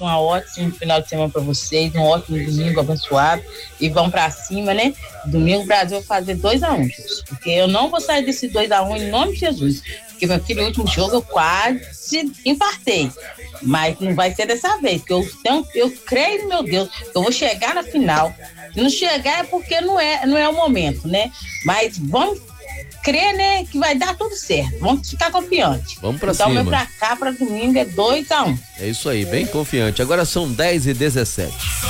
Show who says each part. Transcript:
Speaker 1: um ótimo final de semana para vocês, um ótimo domingo abençoado e vão para cima, né? Domingo o Brasil vai fazer 2-1, gente, porque eu não vou sair desse 2-1 em nome de Jesus, porque meu filho, o último jogo eu quase infartei, mas não vai ser dessa vez, porque eu creio, meu Deus, que eu vou chegar na final. Se não chegar é porque não é o momento, né? Mas vamos crer, né, que vai dar tudo certo. Vamos ficar confiantes.
Speaker 2: Vamos pra
Speaker 1: então,
Speaker 2: cima.
Speaker 1: Então, pra cá, pra domingo é 2-1.
Speaker 2: É isso aí, bem confiante. Agora são 10h17.